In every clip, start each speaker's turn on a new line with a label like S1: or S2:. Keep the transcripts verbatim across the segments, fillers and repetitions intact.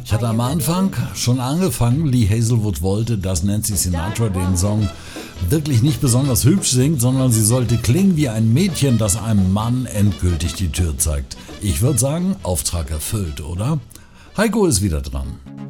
S1: Ich hatte am Anfang schon angefangen, Lee Hazelwood wollte, dass Nancy Sinatra den Song wirklich nicht besonders hübsch singt, sondern sie sollte klingen wie ein Mädchen, das einem Mann endgültig die Tür zeigt. Ich würde sagen, Auftrag erfüllt, oder? Heiko ist wieder dran.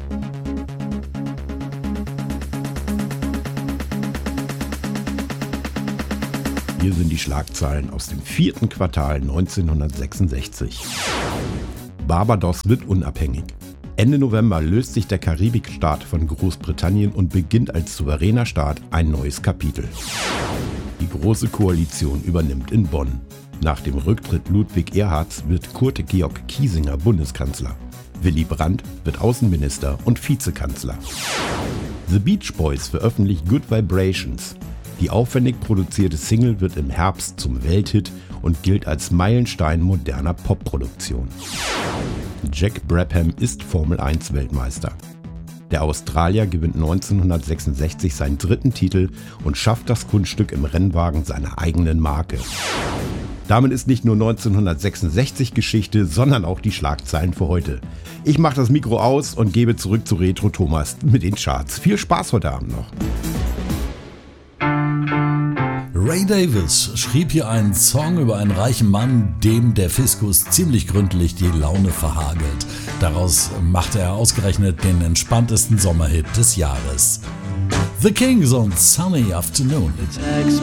S2: Hier sind die Schlagzeilen aus dem vierten Quartal neunzehnhundertsechsundsechzig. Barbados wird unabhängig. Ende November löst sich der Karibikstaat von Großbritannien und beginnt als souveräner Staat ein neues Kapitel. Die Große Koalition übernimmt in Bonn. Nach dem Rücktritt Ludwig Erhards wird Kurt Georg Kiesinger Bundeskanzler. Willy Brandt wird Außenminister und Vizekanzler. The Beach Boys veröffentlicht Good Vibrations. Die aufwendig produzierte Single wird im Herbst zum Welthit und gilt als Meilenstein moderner Popproduktion. Jack Brabham ist Formel eins Weltmeister. Der Australier gewinnt neunzehnhundertsechsundsechzig seinen dritten Titel und schafft das Kunststück im Rennwagen seiner eigenen Marke. Damit ist nicht nur neunzehnhundertsechsundsechzig Geschichte, sondern auch die Schlagzeilen für heute. Ich mache das Mikro aus und gebe zurück zu Retro Thomas mit den Charts. Viel Spaß heute Abend noch.
S1: Ray Davies schrieb hier einen Song über einen reichen Mann, dem der Fiskus ziemlich gründlich die Laune verhagelt. Daraus machte er ausgerechnet den entspanntesten Sommerhit des Jahres. The Kings on Sunny Afternoon.